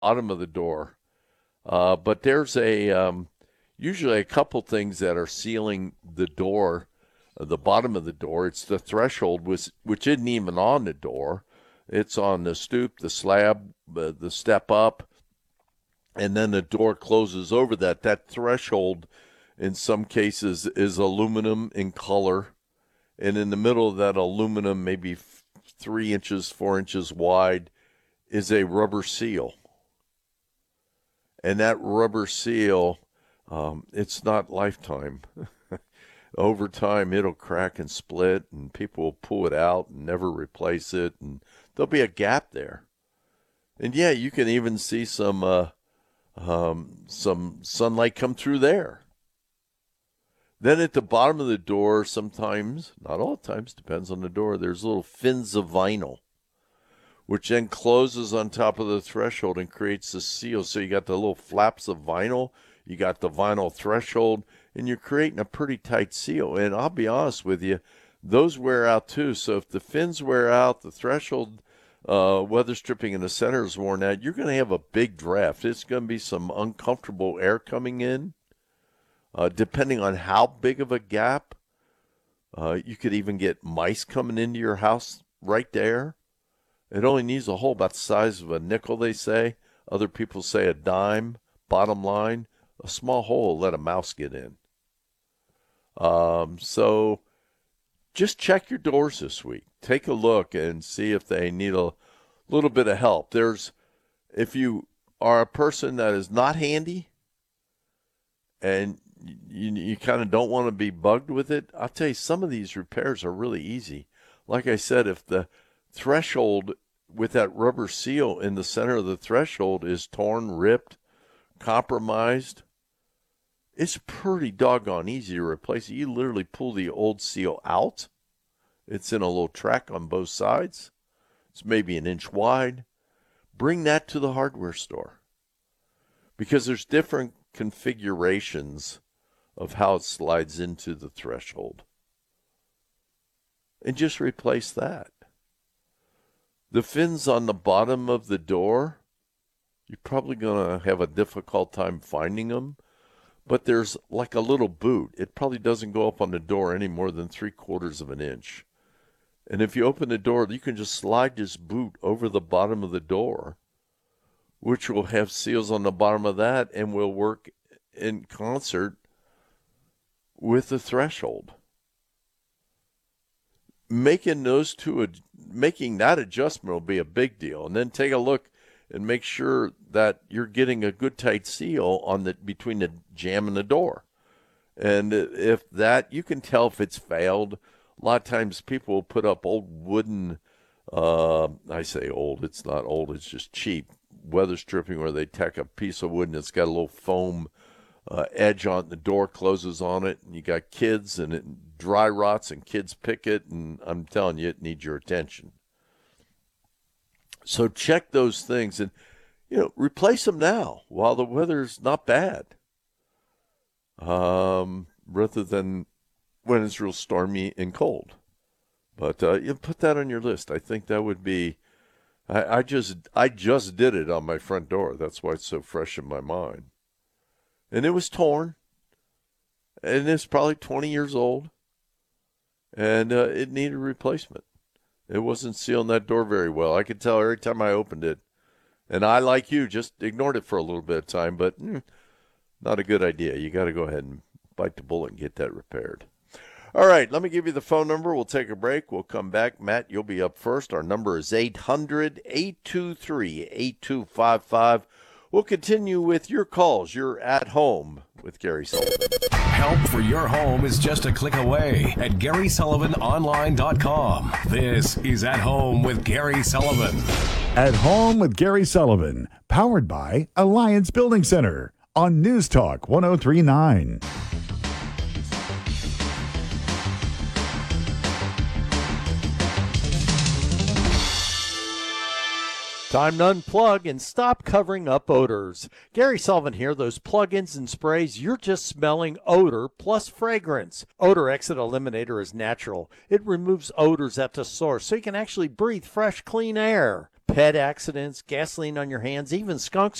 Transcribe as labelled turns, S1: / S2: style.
S1: bottom of the door. But there's usually a couple things that are sealing the door, the bottom of the door. It's the threshold, which isn't even on the door. It's on the stoop, the slab, the step up, and then the door closes over that. That threshold, in some cases, is aluminum in color. And in the middle of that aluminum, maybe 3 inches, 4 inches wide, is a rubber seal. And that rubber seal, it's not lifetime. Over time, it'll crack and split, and people will pull it out and never replace it, and there'll be a gap there. And yeah, you can even see some sunlight come through there. Then at the bottom of the door, sometimes, not all times, depends on the door, there's little fins of vinyl, which then closes on top of the threshold and creates a seal. So you got the little flaps of vinyl, you got the vinyl threshold, and you're creating a pretty tight seal. And I'll be honest with you, those wear out too. So if the fins wear out, the threshold weather stripping in the center is worn out, you're going to have a big draft. It's going to be some uncomfortable air coming in. Depending on how big of a gap, you could even get mice coming into your house right there. It only needs a hole about the size of a nickel, they say. Other people say a dime. Bottom line, a small hole will let a mouse get in. So just check your doors this week. Take a look and see if they need a little bit of help. If you are a person that is not handy and you kind of don't want to be bugged with it, I'll tell you, some of these repairs are really easy. Like I said, if the threshold with that rubber seal in the center of the threshold is torn, ripped, compromised, it's pretty doggone easy to replace it. You literally pull the old seal out. It's in a little track on both sides. It's maybe an inch wide. Bring that to the hardware store, because there's different configurations of how it slides into the threshold. And just replace that. The fins on the bottom of the door, you're probably going to have a difficult time finding them, but there's like a little boot. It probably doesn't go up on the door any more than 3/4 of an inch. And if you open the door, you can just slide this boot over the bottom of the door, which will have seals on the bottom of that and will work in concert with the threshold. Making that adjustment will be a big deal. And then take a look and make sure that you're getting a good tight seal on between the jamb and the door. And if that, you can tell if it's failed. A lot of times people will put up old wooden, I say old, it's not old, it's just cheap weather stripping, where they tack a piece of wood and it's got a little foam edge on it, the door closes on it, and you got kids and it dry rots and kids pick it, and I'm telling you, it needs your attention. So check those things and, replace them now while the weather's not bad, rather than when it's real stormy and cold. But you put that on your list. I think that would be, I just did it on my front door. That's why it's so fresh in my mind. And it was torn, and it's probably 20 years old, and it needed replacement. It wasn't sealing that door very well. I could tell every time I opened it. And I, like you, just ignored it for a little bit of time, but not a good idea. You got to go ahead and bite the bullet and get that repaired. All right, let me give you the phone number. We'll take a break. We'll come back. Matt, you'll be up first. Our number is 800-823-8255. We'll continue with your calls. You're at home with Gary Sullivan.
S2: Help for your home is just a click away at GarySullivanOnline.com. This is At Home with Gary Sullivan.
S3: At Home with Gary Sullivan, powered by Alliance Building Center on News Talk 103.9.
S4: Time to unplug and stop covering up odors. Gary Sullivan here. Those plug-ins and sprays, you're just smelling odor plus fragrance. Odor Exit Eliminator is natural. It removes odors at the source so you can actually breathe fresh, clean air. pet accidents, gasoline on your hands, even skunks